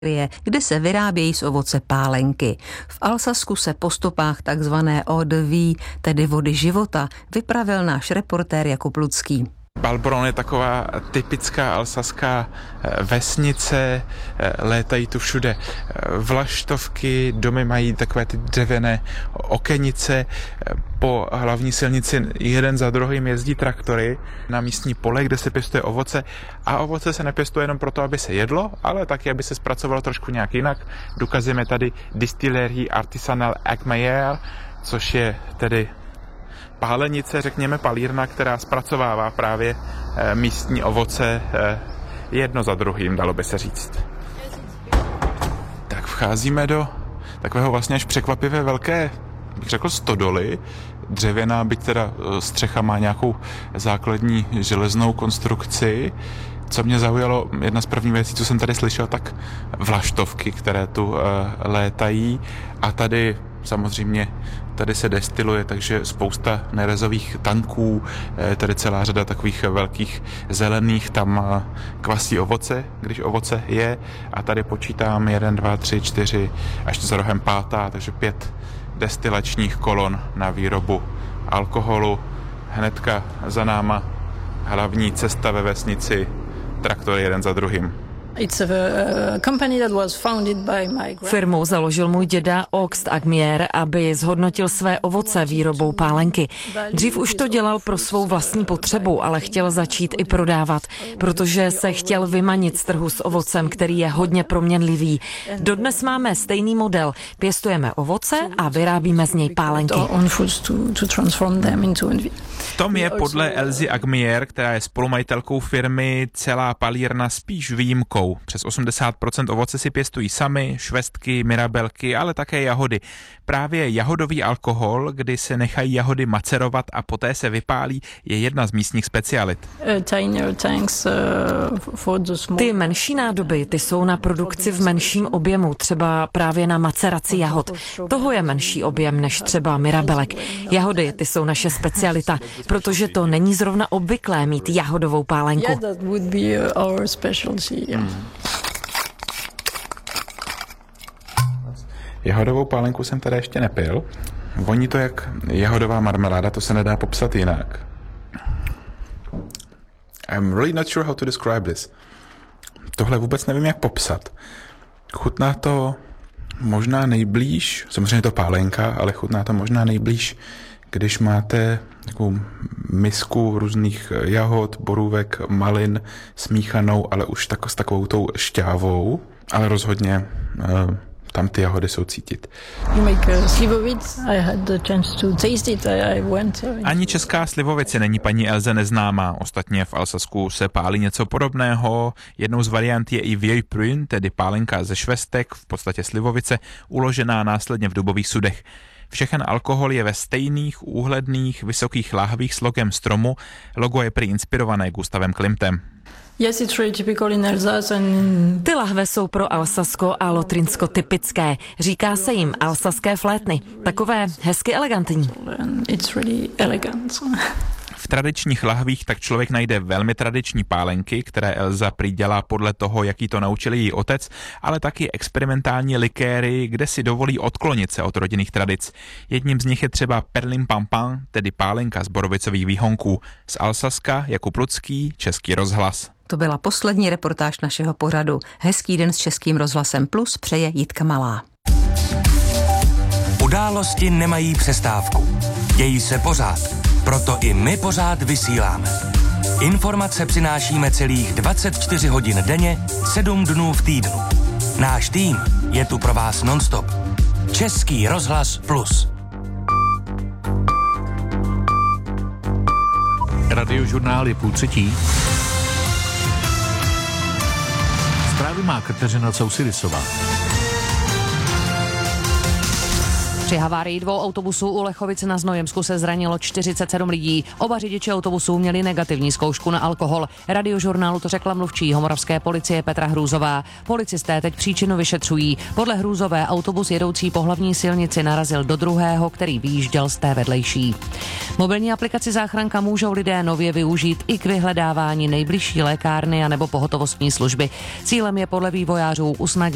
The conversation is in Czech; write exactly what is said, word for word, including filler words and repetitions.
kde se vyrábějí z ovoce pálenky. V Alsasku se po stopách takzvané eau de vie, tedy vody života, vypravil náš reportér Jakub Lucký. Balbronn je taková typická alsaská vesnice, létají tu všude vlaštovky, domy mají takové ty dřevěné okenice, po hlavní silnici jeden za druhým jezdí traktory na místní pole, kde se pěstuje ovoce a ovoce se nepěstuje jenom proto, aby se jedlo, ale taky, aby se zpracovalo trošku nějak jinak. Důkazem je tady Distillerie Artisanale Agmaer, což je tedy pálenice, řekněme palírna, která zpracovává právě e, místní ovoce e, jedno za druhým, dalo by se říct. Tak vcházíme do takového vlastně až překvapivě velké, bych řekl, stodoly. Dřevěná, byť teda střecha má nějakou základní železnou konstrukci. Co mě zaujalo, jedna z prvních věcí, co jsem tady slyšel, tak vlaštovky, které tu e, létají a tady samozřejmě tady se destiluje, takže spousta nerezových tanků, tady celá řada takových velkých zelených, tam kvasí ovoce, když ovoce je a tady počítám jeden, dva, tři, čtyři, až za rohem pátá, takže pět destilačních kolon na výrobu alkoholu. Hnedka za náma hlavní cesta ve vesnici, traktory jeden za druhým. Firmu založil můj děda August Agmaer, aby zhodnotil své ovoce výrobou pálenky. Dřív už to dělal pro svou vlastní potřebu, ale chtěl začít i prodávat, protože se chtěl vymanit z trhu s ovocem, který je hodně proměnlivý. Dodnes máme stejný model. Pěstujeme ovoce a vyrábíme z něj pálenky. V tom je podle Elzy Agmaer, která je spolumajitelkou firmy, celá palírna spíš výjimkou. Přes osmdesát procent ovoce si pěstují sami, švestky, mirabelky, ale také jahody. Právě jahodový alkohol, kdy se nechají jahody macerovat a poté se vypálí, je jedna z místních specialit. Ty menší nádoby, ty jsou na produkci v menším objemu, třeba právě na maceraci jahod. Toho je menší objem než třeba mirabelek. Jahody, ty jsou naše specialita, protože to není zrovna obvyklé mít jahodovou pálenku. Hmm. Jahodovou pálenku jsem tady ještě nepil. Voní to jak jahodová marmeláda, to se nedá popsat jinak. I'm really not sure how to describe this. Tohle vůbec nevím, jak popsat. Chutná to možná nejblíž, samozřejmě je to pálenka, ale chutná to možná nejblíž, když máte takovou misku různých jahod, borůvek, malin smíchanou, ale už tak, s takovou tou šťávou, ale rozhodně uh, tam ty jahody jsou cítit. Ani česká slivovice není paní Elze neznámá. Ostatně v Alsasku se pálí něco podobného. Jednou z variant je i vieille prune, tedy pálenka ze švestek, v podstatě slivovice, uložená následně v dubových sudech. Všechen alkohol je ve stejných, úhledných, vysokých láhvích s logem stromu. Logo je prý inspirované Gustavem Klimtem. Ty lahve jsou pro Alsasko a Lotrinsko typické. Říká se jim alsaské flétny. Takové hezky elegantní. V tradičních lahvích tak člověk najde velmi tradiční pálenky, které Elza prý dělá podle toho, jaký to naučil její otec, ale taky experimentální likéry, kde si dovolí odklonit se od rodinných tradic. Jedním z nich je třeba Perlin Pampan, tedy pálenka z borovicových výhonků. Z Alsaska Jakub Lucký, Český rozhlas. To byla poslední reportáž našeho pořadu. Hezký den s Českým rozhlasem Plus přeje Jitka Malá. Události nemají přestávku. Dějí se pořád. Proto i my pořád vysíláme. Informace přinášíme celých dvacet čtyři hodin denně, sedm dnů v týdnu. Náš tým je tu pro vás nonstop. Český rozhlas Plus. Radiožurnál je půl třetí. Zprávy má Kateřina Cousirisová. Při havárii dvou autobusů u Lechovic na Znojemsku se zranilo čtyřicet sedm lidí. Oba řidiči autobusů měli negativní zkoušku na alkohol. Radiožurnálu to řekla mluvčí jihomoravské policie Petra Hrůzová. Policisté teď příčinu vyšetřují. Podle Hrůzové autobus jedoucí po hlavní silnici narazil do druhého, který vyjížděl z té vedlejší. Mobilní aplikaci Záchranka můžou lidé nově využít i k vyhledávání nejbližší lékárny a nebo pohotovostní služby. Cílem je podle vývojářů usnadnit